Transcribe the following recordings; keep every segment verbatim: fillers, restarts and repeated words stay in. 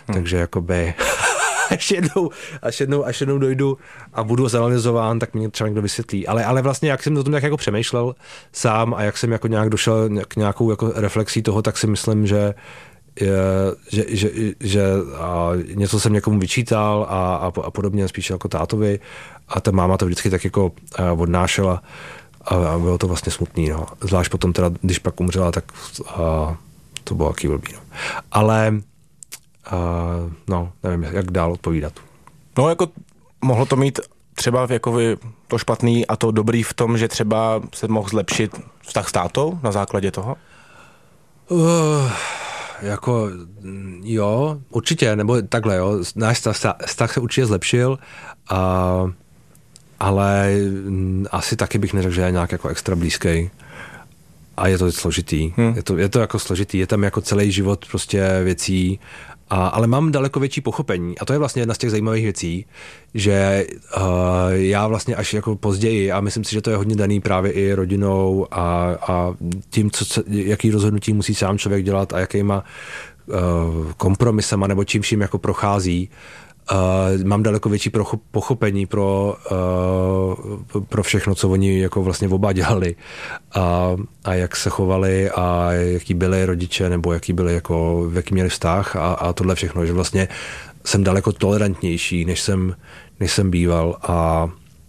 Hmm. Takže jakoby až jednou, až jednou, až jednou dojdu a budu zanalizován, tak mě třeba někdo vysvětlí. Ale, ale vlastně, jak jsem o tom tak jako přemýšlel sám a jak jsem jako nějak došel k nějakou jako reflexí toho, tak si myslím, že Je, že, že, že a něco jsem někomu vyčítal a, a, a podobně, spíš jako tátovi a ta máma to vždycky tak jako odnášela a, a bylo to vlastně smutný, no. Zvlášť potom teda, když pak umřela, tak a, to bylo jaký blbý, no. Ale a, no, nevím, jak dál odpovídat. No jako mohlo to mít třeba jako to špatný a to dobrý v tom, že třeba se mohl zlepšit vztah s tátou na základě toho? Uh, Jako, jo, určitě, nebo takhle, jo, náš vztah, vztah se určitě zlepšil, a, ale asi taky bych neřekl, že je nějak jako extra blízký. A je to složitý. Hmm. Je to, je to jako složitý, je tam jako celý život prostě věcí, a, ale mám daleko větší pochopení. A to je vlastně jedna z těch zajímavých věcí, že uh, já vlastně až jako později, a myslím si, že to je hodně daný právě i rodinou a, a tím, co, jaký rozhodnutí musí sám člověk dělat a jakýma uh, kompromisama nebo čím vším jako prochází. Uh, mám daleko větší pro, pochopení pro, uh, pro všechno, co oni jako vlastně oba dělali a, a jak se chovali a jaký byli rodiče nebo jaký byli jako, jaký měli vztah a, a tohle všechno, že vlastně jsem daleko tolerantnější, než jsem, než jsem býval a,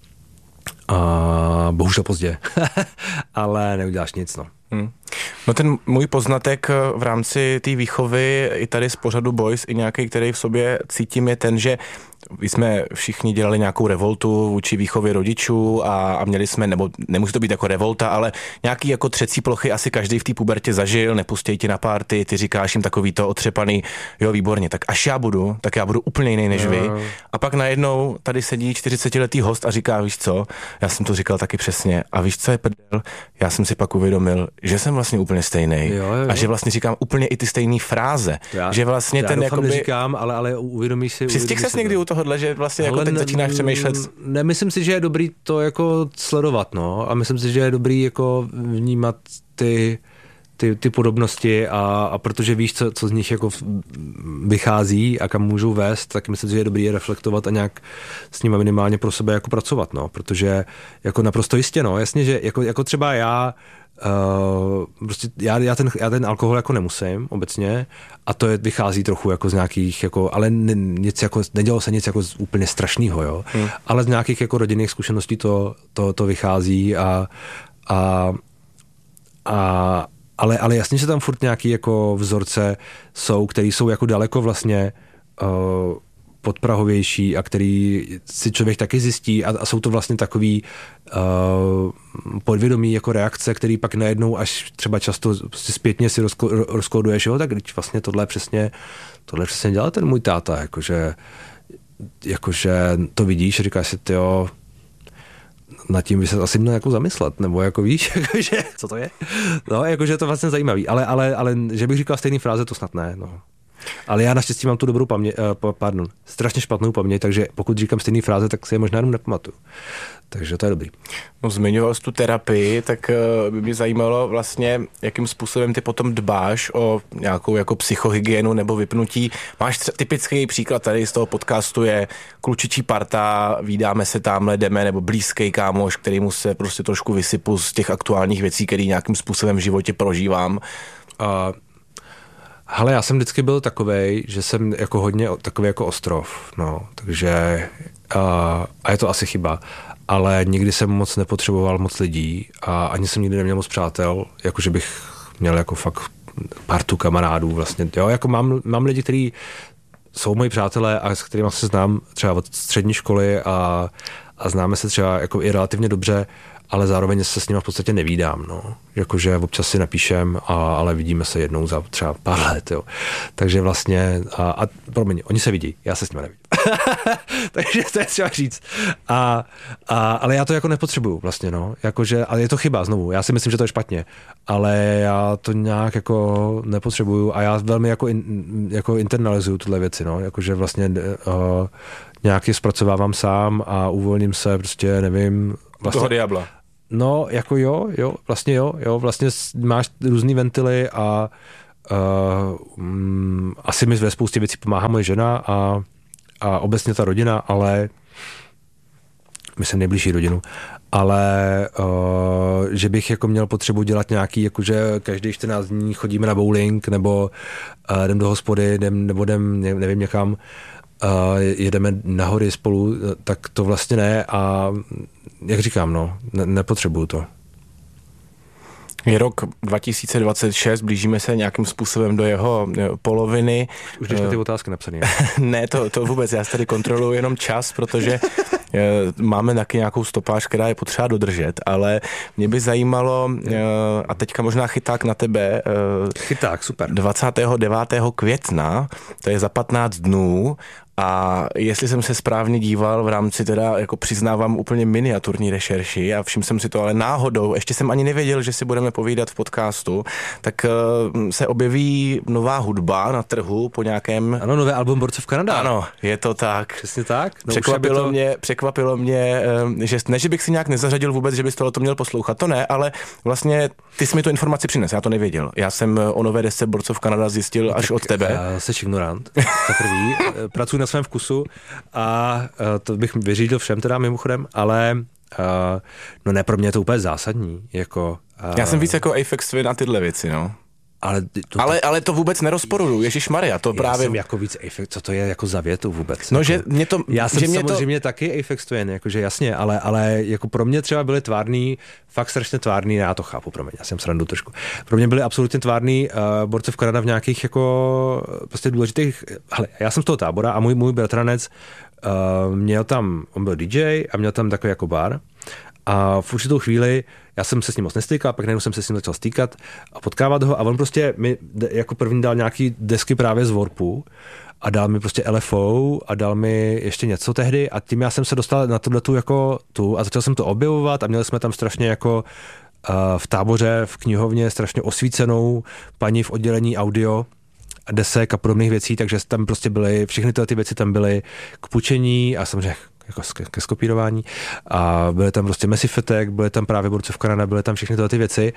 a bohužel pozdě, ale neuděláš nic, no. Hmm. No ten můj poznatek v rámci té výchovy i tady z pořadu Boys, i nějaký, který v sobě cítím, je ten, že my jsme všichni dělali nějakou revoltu vůči výchově rodičů a, a měli jsme, nebo nemusí to být jako revolta, ale nějaký jako třecí plochy asi každý v té pubertě zažil, nepustěj ti na párty, ty říkáš jim takový to otřepaný, jo výborně, tak až já budu, tak já budu úplně jiný než vy. A pak najednou tady sedí čtyřicetiletý host a říká, víš co, já jsem to říkal taky přesně a víš co je prdel, já jsem si pak uvědomil, že jsem vlastně úplně stejný a že vlastně říkám úplně i ty stejné fráze, já, že vlastně já ten jakoby... neříkám, ale, ale uvědomíš si... Přistihl ses někdy u tohohle, že vlastně jako teď ne, začínáš přemýšlet? Ne, myslím si, že je dobrý to jako sledovat, no, a myslím si, že je dobrý jako vnímat ty, ty, ty podobnosti a, a protože víš, co, co z nich jako vychází a kam můžou vést, tak myslím si, že je dobrý je reflektovat a nějak s nimi minimálně pro sebe jako pracovat, no, protože jako naprosto jistě, no, jasně, že jako, jako třeba já Uh, prostě já, já, ten, já ten alkohol jako nemusím obecně a to je, vychází trochu jako z nějakých, jako, ale ne, nic jako, nedělo se nic jako z úplně strašného, jo, hmm. ale z nějakých jako rodinných zkušeností to, to, to vychází a, a, a ale, ale jasně, že tam furt nějaký jako vzorce jsou, který jsou jako daleko vlastně uh, podprahovější a který si člověk taky zjistí a, a jsou to vlastně takový uh, podvědomí jako reakce, který pak najednou až třeba často prostě zpětně si rozko, rozkoduješ, jo, tak když vlastně tohle přesně tohle přesně dělal ten můj táta, jakože, jakože to vidíš a říkáš si, tyjo, nad tím by se asi měl jako zamyslet, nebo jako víš, jakože, co to je? No, jakože je to vlastně zajímavý, ale, ale, ale že bych říkal stejný fráze, to snad ne, no. Ale já naštěstí mám tu dobrou paměť, uh, pardon, strašně špatnou paměť, takže pokud říkám stejný fráze, tak si je možná jenom nepamatuju. Takže to je dobrý. No, zmiňoval jsi tu terapii, tak uh, by mě zajímalo vlastně, jakým způsobem ty potom dbáš o nějakou jako psychohygienu nebo vypnutí. Máš třeba typický příklad tady z toho podcastu je klučičí parta, vídáme se tamhle, jdeme, nebo blízký kámoš, kterýmu se prostě trošku vysypu z těch aktuálních věcí, který nějakým způsobem v životě prožívám. Uh, Hele, já jsem vždycky byl takovej, že jsem jako hodně takový jako ostrov, no, takže a, a je to asi chyba, ale nikdy jsem moc nepotřeboval moc lidí a ani jsem nikdy neměl moc přátel, jakože bych měl jako fakt partu kamarádů vlastně, jo, jako mám, mám lidi, kteří jsou moji přátelé a s kterými se znám třeba od střední školy a, a známe se třeba jako i relativně dobře, ale zároveň se s nimi v podstatě nevídám, no. Jakože občas si napíšem, a, ale vidíme se jednou za třeba pár let, jo. Takže vlastně, a, a promiň, oni se vidí, já se s nimi nevidím. Takže to je třeba říct. A, a, ale já to jako nepotřebuju vlastně, no. Jakože, ale je to chyba znovu, já si myslím, že to je špatně, ale já to nějak jako nepotřebuju a já velmi jako, in, jako internalizuju tyhle věci, no. Jakože vlastně uh, nějak je zpracovávám sám a uvolním se, prostě nevím. Vlastně, toho diabla. No, jako jo, jo, vlastně jo, jo, vlastně máš různý ventily a uh, um, asi mi ve spoustě věcí pomáhá moje žena a, a obecně ta rodina, ale myslím nejbližší rodinu, ale uh, že bych jako měl potřebu dělat nějaký, jakože každý čtrnáct dní chodíme na bowling, nebo uh, jdem do hospody, jdem, nebo jdem, nevím někam, uh, jedeme na hory spolu, tak to vlastně ne a jak říkám, no, ne, nepotřebuju to. Je rok dva tisíce dvacet šest, blížíme se nějakým způsobem do jeho poloviny. Už když ty otázky napsané. Ne, to, to vůbec, já tady kontroluji jenom čas, protože máme taky nějakou stopáž, která je potřeba dodržet, ale mě by zajímalo, a teďka možná chyták na tebe. Chyták, super. dvacátého devátého května, to je za patnáct dnů, a jestli jsem se správně díval v rámci teda, jako přiznávám, úplně miniaturní rešerši a všiml jsem si to, ale náhodou, ještě jsem ani nevěděl, že si budeme povídat v podcastu, tak uh, se objeví nová hudba na trhu po nějakém... Ano, nové album Borcov Kanada. Ano, je to tak. Přesně tak. No, překvapilo, to... mě, překvapilo mě, že ne, že bych si nějak nezařadil vůbec, že bys tohle měl poslouchat, to ne, ale vlastně ty jsi mi tu informaci přines, já to nevěděl. Já jsem o nové desce Borcov Kanada zjistil no, až od tebe. Já jsi ignorant, za prvý. Pracuji na svém vkusu a to bych vyřídil všem teda mimochodem, ale uh, no ne, pro mě je to úplně zásadní. Jako, uh, já jsem víc jako Aphex Twin a tyhle věci, no. Ale to, ale, ale to vůbec nerozporuju, ježišmarja, to já právě... Já jsem jako víc Aphex, co to je jako za větu vůbec? No, jako, že mě to... Já jsem že mě samozřejmě to... taky Aphex Twin, jakože jasně, ale, ale jako pro mě třeba byly tvárný, fakt strašně tvárný, já to chápu, pro mě, já jsem srandu trošku. Pro mě byly absolutně tvárný uh, Borcov Kanada v nějakých jako prostě důležitých... Hele, já jsem z toho Tábora a můj, můj bratranec uh, měl tam, on byl D J a měl tam takový jako bar. A v určitou chvíli já jsem se s ním moc nestýkal, pak najednou jsem se s ním začal stýkat a potkávat ho a on prostě mi jako první dal nějaký desky právě z Warpu a dal mi prostě L F O a dal mi ještě něco tehdy a tím já jsem se dostal na tohletu jako tu a začal jsem to objevovat a měli jsme tam strašně jako uh, v Táboře, v knihovně strašně osvícenou paní v oddělení audio desek a podobných věcí, takže tam prostě byly, všechny tyhle ty věci tam byly k půjčení a samozřejmě jako ke skopírování a byly tam prostě Massive Attack, byly tam právě Borcov Kanada, byly tam všechny tyhle ty věci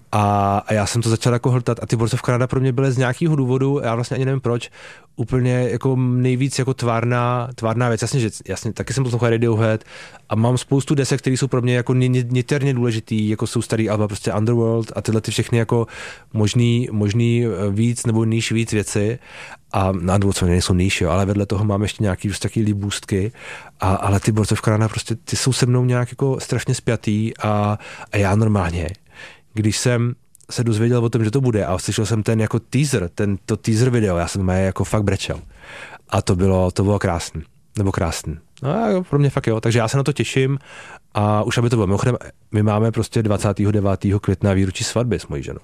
a, a já jsem to začal jako hltat a ty Borcov Kanada pro mě byly z nějakého důvodu, já vlastně ani nevím proč, úplně jako nejvíc jako tvárná, tvárná věc, jasně, že jasně, taky jsem poslouchal Radiohead a mám spoustu desek, které jsou pro mě jako niterně důležitý, jako jsou starý alba prostě Underworld a tyhle ty všechny jako možný, možný víc nebo níž víc věci a na Underworld co nejsou níž, jo, ale vedle toho mám ještě nějaký prostě taky líbůstky a, ale ty Borcov Kanada prostě ty jsou se mnou nějak jako strašně spjatý a, a já normálně, když jsem se dozvěděl o tom, že to bude a slyšel jsem ten jako teaser, ten to teaser video, já jsem jako fakt brečel. A to bylo, to bylo krásný, nebo krásný. No a pro mě fakt jo, takže já se na to těším a už aby to bylo. Mimochodem, my máme prostě dvacátého devátého května výročí svatby s mojí ženou.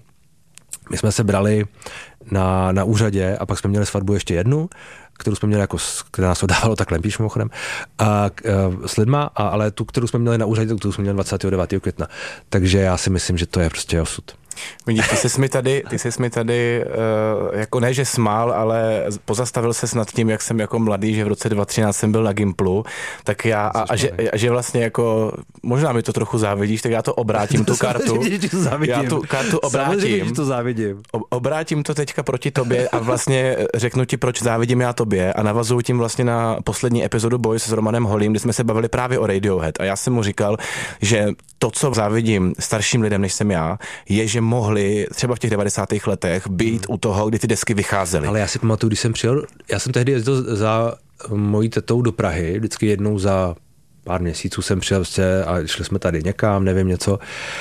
My jsme se brali na, na úřadě a pak jsme měli svatbu ještě jednu, kterou jsme měli jako, která nás odávalo tak lempíš mimochodem, a, a, s lidma, a, ale tu, kterou jsme měli na úřadě, tu jsme měli dvacátého devátého května. Takže já si myslím, že to je prostě osud. Vidíš, ty jsi mi tady, ty jsi mi tady uh, jako ne, že smál, ale pozastavil ses nad tím, jak jsem jako mladý, že v roce dva tisíce třináct jsem byl na Gimplu, tak já, a, a, že, a že vlastně jako, možná mi to trochu závidíš, tak já to obrátím, tu kartu. Já tu kartu obrátím. Samozřejmě, to závidím. Obrátím to teďka proti tobě a vlastně řeknu ti, proč závidím já tobě a navazuju tím vlastně na poslední epizodu Boys s Romanem Holým, kdy jsme se bavili právě o Radiohead a já jsem mu říkal, že to, co závidím starším lidem, než jsem já, je, že mohli třeba v těch devadesátých letech být u toho, kdy ty desky vycházely. Ale já si pamatuju, když jsem přijel, já jsem tehdy jezdil za mojí tetou do Prahy, vždycky jednou za pár měsíců jsem přijel a šli jsme tady někam, nevím něco.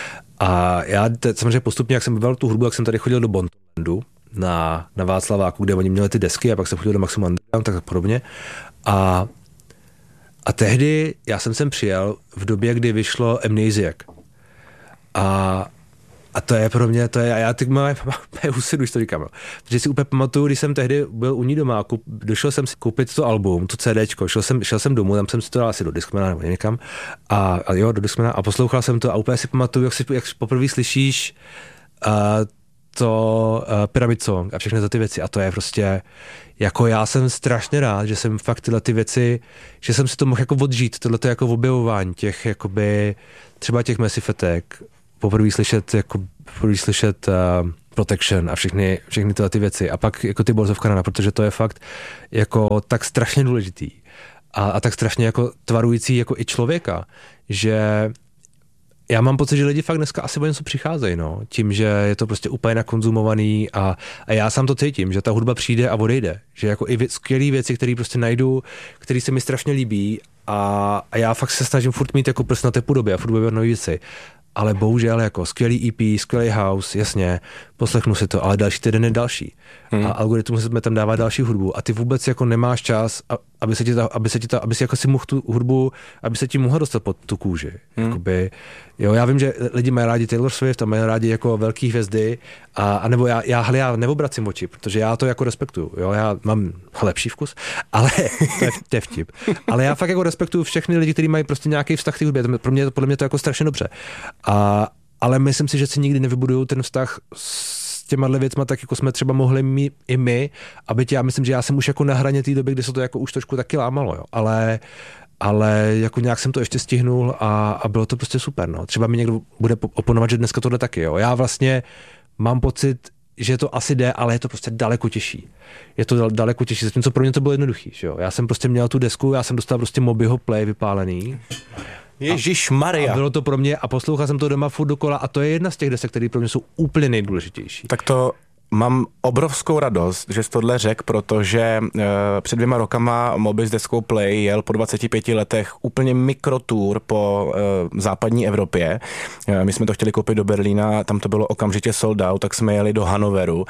A já te, samozřejmě postupně, jak jsem byl tu hudbu, jak jsem tady chodil do Bontonlandu na, na Václaváku, kde oni měli ty desky a pak jsem chodil do Maximum Underground, tak podobně. A, a tehdy já jsem sem přijel v době, kdy vyšlo Amnesiac. A A to je pro mě, to je, a já teď mám husidu, když to říkám. Protože si úplně pamatuju, když jsem tehdy byl u ní doma, kup, došel jsem si koupit to album, to CDčko, šel jsem, šel jsem domů, tam jsem si to dal asi do Discmana nebo někam, a, a jo, do Discmana a poslouchal jsem to a úplně si pamatuju, jak si jak poprvé slyšíš uh, to uh, Pyramid Song a všechny ty věci a to je prostě, jako já jsem strašně rád, že jsem fakt tyhle ty věci, že jsem si to mohl jako odžít, tohleto jako objevování těch, jakoby, třeba těch Massive Attack, poprvé slyšet, jako poprvé slyšet uh, Protection a všechny, všechny tyhle ty věci. A pak jako ty Boys of Canada, protože to je fakt jako tak strašně důležitý a, a tak strašně jako tvarující jako i člověka, že já mám pocit, že lidi fakt dneska asi o něco přicházejí, no. Tím, že je to prostě úplně nakonzumovaný a, a já sám to cítím, že ta hudba přijde a odejde. Že jako i skvělý věci, které prostě najdu, které se mi strašně líbí a, a já fakt se snažím furt mít jako prst na té podobě a furt budovat nové věci. Ale bohužel jako skvělý E P, skvělý house, jasně, poslechnu si to, ale další týden je další. Hmm. A algoritmus jsme tam dává další hudbu a ty vůbec jako nemáš čas, aby se ti ta, aby se ti ta, aby si jako si mohl tu hudbu, aby se ti mohl dostat pod tu kůži. Hmm. Jakoby, jo, já vím, že lidi mají rádi Taylor Swift a mají rádi jako velký hvězdy a, a nebo já, já, hele, já neobracím oči, protože já to jako respektuju, jo, já mám lepší vkus, ale to je, to je vtip. Ale já fakt jako respektuju všechny lidi, kteří mají prostě nějaký vztah k té hudbě, pro mě, podle mě to jako strašně dobře. A, ale myslím si, že si nikdy nevybudují ten vztah s těma věcma tak, jako jsme třeba mohli mít i my, aby tě, já myslím, že já jsem už jako na hraně té doby, kdy se to jako už trošku taky lámalo, jo. Ale, ale jako nějak jsem to ještě stihnul a, a bylo to prostě super, no. Třeba mi někdo bude oponovat, že dneska tohle taky, jo. Já vlastně mám pocit, že to asi jde, ale je to prostě daleko těžší. Je to daleko těžší, zatímco pro mě to bylo jednoduchý, že jo. Já jsem prostě měl tu desku, já jsem dostal prostě Mobyho Play vypálený. Ježišmarja. A bylo to pro mě a poslouchal jsem to doma furt dokola a to je jedna z těch desek, které pro mě jsou úplně nejdůležitější. Tak to mám obrovskou radost, že jsi tohle řekl, protože uh, před dvěma rokama Moby s deskou Play jel po dvaceti pěti letech úplně mikrotour po uh, západní Evropě. Uh, my jsme to chtěli koupit do Berlína, tam to bylo okamžitě sold out, tak jsme jeli do Hannoveru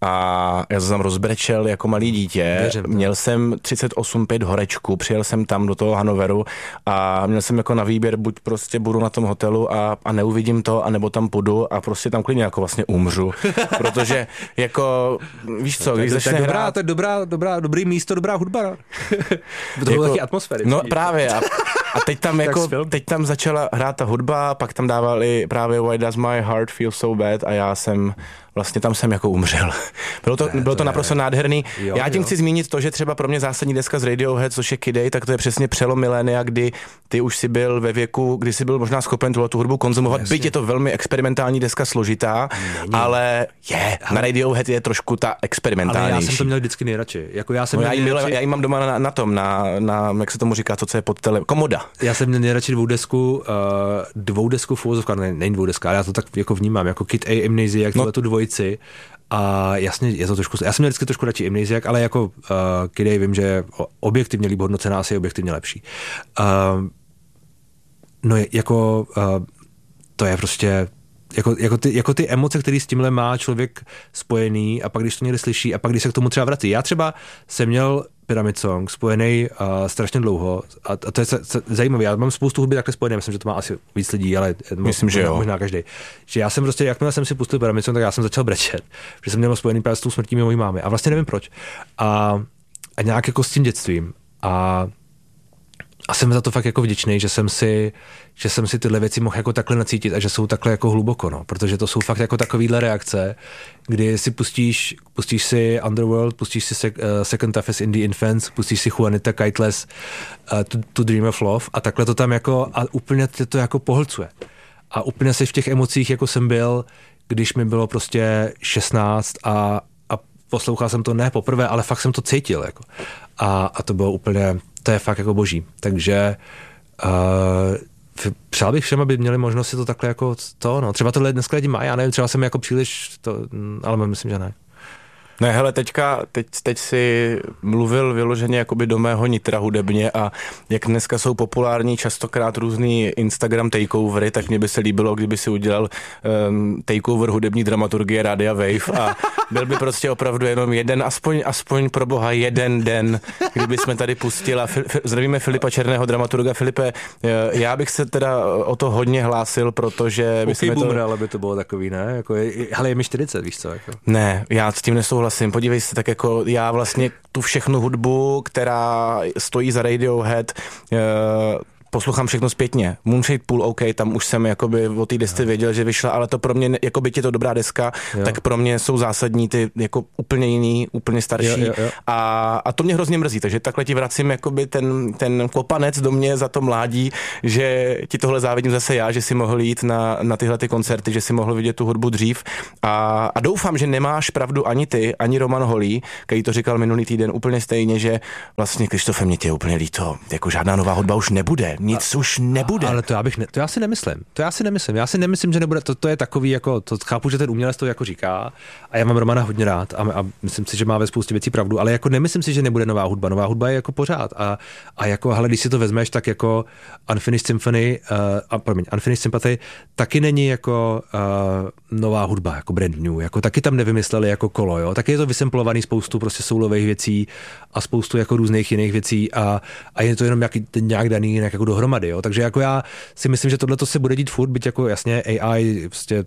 a já jsem tam rozbrečel jako malý dítě. Věřím, měl jsem třicet osm pět horečku, přijel jsem tam do toho Hannoveru a měl jsem jako na výběr, buď prostě budu na tom hotelu a, a neuvidím to, anebo tam půjdu a prostě tam klidně jako vlastně umřu, protože jako, víš co, když začne dobrá, hrát... To je dobrá, dobrá, dobrý místo, dobrá hudba. No. To bylo taky atmosféry. No právě. A, a teď tam jako, teď tam začala hrát ta hudba, pak tam dávali právě Why Does My Heart Feel So Bad a já jsem vlastně tam jsem jako umřel. Bylo to, ne, bylo to, to naprosto nádherný. Jo, Já tím jo. chci zmínit to, že třeba pro mě zásadní deska z Radiohead, což je Kid A, tak to je přesně přelom milénia, kdy ty už si byl ve věku, kdy si byl možná schopen tu hudbu konzumovat, byť je to velmi experimentální deska složitá, Není. ale je, na Radiohead je trošku ta experimentálnější. Ale já jsem to měl vždycky nejradši. Jako já jsem no, já, jí nejradši... já jí mám doma na, na tom, na, na, jak se tomu říká, to, co je pod tele... Komoda. Já jsem měl nejradši dvou desku, uh, dvou desku v uvozovkách, ne, není dvou deska, ale já to tak jako vnímám, jako Kid A, Amnesiac, no. tu dvojici. A jasně, je to trošku, já jsem měl vždycky trošku radši Amnesiac, ale jako uh, Kid A vím, že je objektivně líp hodnocená, asi je objektivně lepší. Uh, no jako, uh, to je prostě, jako, jako, ty, jako ty emoce, které s tímhle má člověk spojený a pak když to někde slyší a pak když se k tomu třeba vrací. Já třeba jsem měl Pyramid Song spojený uh, strašně dlouho a, a to je se, se, zajímavé. Já mám spoustu hudby takhle spojené, myslím, že to má asi víc lidí, ale myslím, možná, že jo. možná každý. Že já jsem prostě, jakmile jsem si pustil Pyramid Song, tak já jsem začal brečet, že jsem měl spojený právě s tou smrtí mojí mámy a vlastně nevím proč. A, a nějak jako s tím dětstvím. A A jsem za to fakt jako vděčný, že jsem si, že jsem si tyhle věci mohl jako takhle nacítit a že jsou takhle jako hluboko, no, protože to jsou fakt jako takovýhle reakce, kdy si pustíš, pustíš si Underworld, pustíš si sec, uh, Second Toughest Indie Infants, pustíš si Juanita Kiteless, uh, to, to Dream of Love a takhle to tam jako a úplně tě to jako pohlcuje. A úplně si v těch emocích jako jsem byl, když mi bylo prostě šestnáct a, a poslouchal jsem to ne poprvé, ale fakt jsem to cítil, jako. A, a to bylo úplně, to je fakt jako boží. Takže uh, přál bych všem, aby měli možnost si to takhle jako to, no. Třeba tohle dneska lidi mají, já nevím, třeba jsem jako příliš, to, ale myslím, že ne. Ne, hele, teďka, teď, teď si mluvil vyloženě jakoby do mého nitra hudebně a jak dneska jsou populární častokrát různý Instagram takeovery, tak mně by se líbilo, kdyby si udělal um, takeover hudební dramaturgie Rádia Wave a byl by prostě opravdu jenom jeden, aspoň, aspoň pro boha jeden den, kdyby jsme tady pustila. Fil, fil, zdravíme Filipa Černého, dramaturga. Filipe, já bych se teda o to hodně hlásil, protože... Okay, boomer, to... ale by to bylo takový, ne? Jako je, hele, je mi čtyřicet, víš co? Jako. Ne, já s tím nesouhlasím. Podívej se, tak jako já vlastně tu všechnu hudbu, která stojí za Radiohead, poslouchám všechno zpětně. Moonshade Pool, OK, tam už jsem jakoby o té desce věděl, že vyšla, ale to pro mě, jako byť je to dobrá deska, jo. tak pro mě jsou zásadní ty jako úplně jiný, úplně starší jo, jo, jo. A, a to mě hrozně mrzí, takže takhle ti vracím jakoby ten, ten kopanec do mě za to mládí, že ti tohle závidím zase já, že si mohl jít na, na tyhle ty koncerty, že si mohl vidět tu hudbu dřív a, a doufám, že nemáš pravdu ani ty, ani Roman Holý, který to říkal minulý týden úplně stejně, že vlastně Krištofe, mě tě je úplně líto, jako žádná nová hudba už nebude, nic a, už nebude. Ale to já bych ne, to já si nemyslím. To já si nemyslím. Já si nemyslím, že nebude. To, to je takový jako to chápu, že ten umělec to jako říká a já mám Romana hodně rád a, a myslím si, že má ve spoustě věcí pravdu, ale jako nemyslím si, že nebude nová hudba. Nová hudba je jako pořád a, a jako hele, když si to vezmeš, tak jako Unfinished Symphony uh, a promiň, Unfinished Sympathy taky není jako uh, nová hudba, jako brand new, jako taky tam nevymysleli jako kolo, jo. Taky je to vysemplovaný spoustu prostě soulových věcí a spoustu jako různých jiných věcí a, a je to jenom nějaký, nějak daný nějak jako dohromady, jo. Takže jako já si myslím, že tohle to se bude dít furt, byť jako jasně A I prostě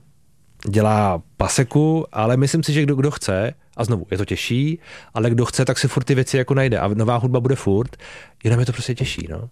dělá paseku, ale myslím si, že kdo, kdo chce, a znovu, je to těžší, ale kdo chce, tak si furt ty věci jako najde a nová hudba bude furt, jenom je to prostě těžší, no.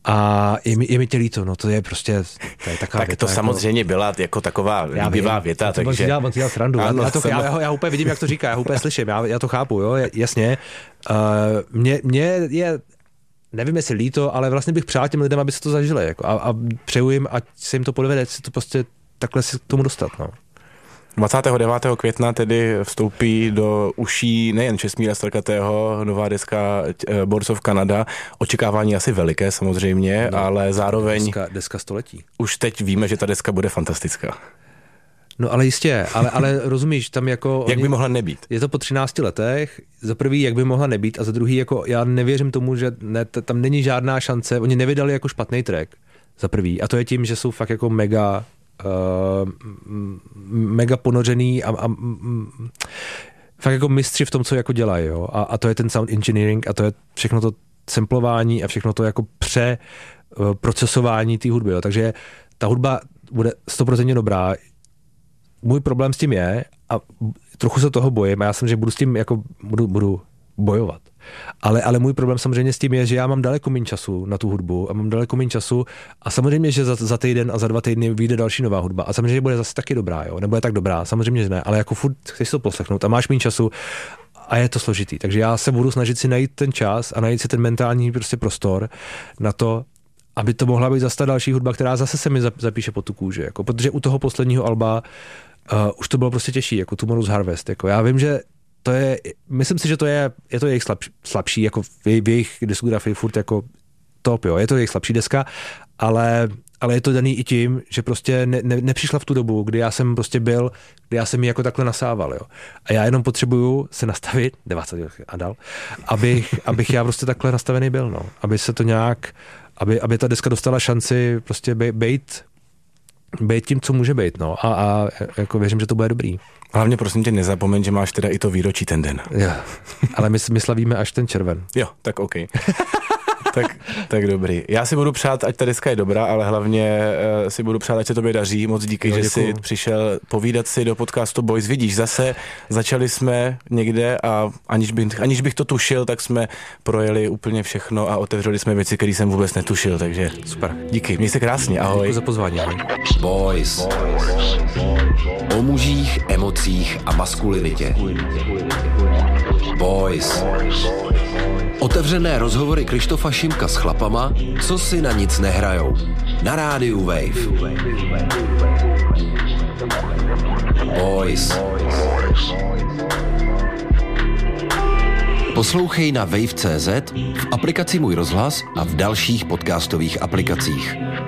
A je mi, je mi tě líto, no, to je prostě, to je taková tak věta, to samozřejmě jako, byla jako taková líbivá věta, to takže... On si dělal srandu, ano, já, to, jsem... já, já úplně vidím, jak to říká, já úplně slyším, já, já to chápu, jo, jasně. Uh, mě, mě je, nevím, jestli líto, ale vlastně bych přál těm lidem, aby se to zažili, jako, a, a přeju jim, ať se jim to podvede, si to prostě takhle si k tomu dostat, no. dvacátého devátého května tedy vstoupí do uší nejen Čestmíra Strkatého nová deska Boards of Canada. Očekávání asi veliké samozřejmě, no, ale zároveň... Deska, deska století. Už teď víme, že ta deska bude fantastická. No ale jistě, ale, ale rozumíš, tam jako... Jak by mohla nebýt? Je to po třinácti letech, za prvý, jak by mohla nebýt a za druhý, jako já nevěřím tomu, že ne, tam není žádná šance, oni nevydali jako špatný track, za prvý. A to je tím, že jsou fakt jako mega... Uh, mega ponořený a, a um, fakt jako mistři v tom, co jako dělají, jo. A, a to je ten sound engineering a to je všechno to samplování a všechno to jako přeprocesování té hudby, jo. Takže ta hudba bude sto procent dobrá. Můj problém s tím je, a trochu se toho bojím, a já jsem, že budu s tím jako budu, budu bojovat. Ale, ale můj problém samozřejmě s tím je, že já mám daleko méně času na tu hudbu a mám daleko méně času a samozřejmě, že za, za týden a za dva týdny vyjde další nová hudba a samozřejmě bude zase taky dobrá, jo, nebude tak dobrá, samozřejmě, že ne, ale jako furt chceš to poslechnout a máš méně času a je to složitý, takže já se budu snažit si najít ten čas a najít si ten mentální prostě prostor na to, aby to mohla být zase ta další hudba, která zase se mi zapíše pod tu kůži, jako, protože u toho posledního alba uh, už to bylo prostě těžší, jako Tomorrow's Harvest, jako já vím, že to je, myslím si, že to je, je to jejich slabší, slabší jako v, v jejich diskografii furt jako top, jo, je to jejich slabší deska, ale, ale je to daný i tím, že prostě ne, ne, nepřišla v tu dobu, kdy já jsem prostě byl, kdy já jsem ji jako takhle nasával, jo. A já jenom potřebuju se nastavit, dvacet a dál, abych, abych já prostě takhle nastavený byl, no. Aby se to nějak, aby, aby ta deska dostala šanci prostě bejt, bejt tím, co může být, no. A, a jako věřím, že to bude dobrý. Hlavně prosím tě nezapomeň, že máš teda i to výročí ten den. Jo, ale my, my slavíme až ten červen. Jo, tak OK. tak, tak dobrý. Já si budu přát, ať ta deska je dobrá, ale hlavně uh, si budu přát, ať se tobě daří. Moc díky, jo, že jsi přišel povídat si do podcastu Boys. Vidíš, zase začali jsme někde a aniž bych, aniž bych to tušil, tak jsme projeli úplně všechno a otevřeli jsme věci, které jsem vůbec netušil, takže super. Díky, měj se krásně, ahoj. Děkuji za pozvání. Boys. O mužích, emocích a maskulinitě. Boys. Otevřené rozhovory Krištofa Šimka s chlapama, co si na nic nehrajou. Na rádiu Wave. Boys. Poslouchej na wave tečka cé zet, v aplikaci Můj rozhlas a v dalších podcastových aplikacích.